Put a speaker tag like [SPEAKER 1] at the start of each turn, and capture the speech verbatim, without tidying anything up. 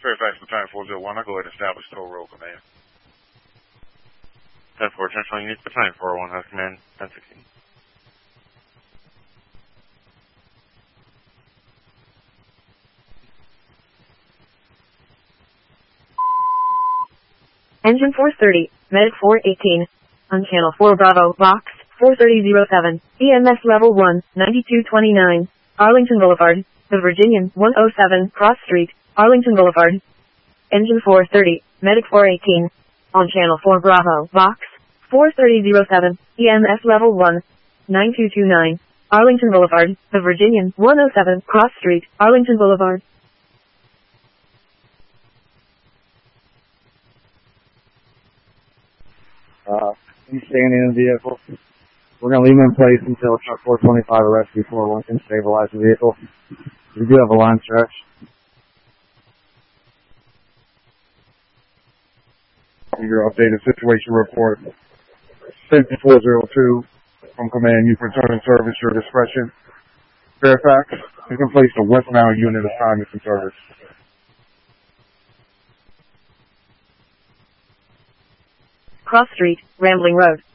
[SPEAKER 1] Fairfax Battalion four oh one, I'll go ahead and establish toll roll command.
[SPEAKER 2] ten four, Central Units Battalion four oh one has command, ten sixteen.
[SPEAKER 3] Engine four thirty, Medic four eighteen, on Channel four Bravo, Box four thirty oh seven, E M S Level one, ninety-two twenty-nine, Arlington Boulevard, The Virginian, one oh seven, Cross Street, Arlington Boulevard. Engine four thirty, Medic four eighteen, on Channel four Bravo, Box four thirty oh seven, E M S Level one, ninety-two twenty-nine, Arlington Boulevard, The Virginian, one oh seven, Cross Street, Arlington Boulevard.
[SPEAKER 4] Uh, he's staying in the vehicle. We're going to leave him in place until truck four twenty-five arrests before one can stabilize the vehicle. We do have a line stretch.
[SPEAKER 1] Your updated situation report. Safety four oh two from command. You've returned service your discretion. Fairfax, you can place the westbound unit assignment in service.
[SPEAKER 3] Cross Street, Rambling Road.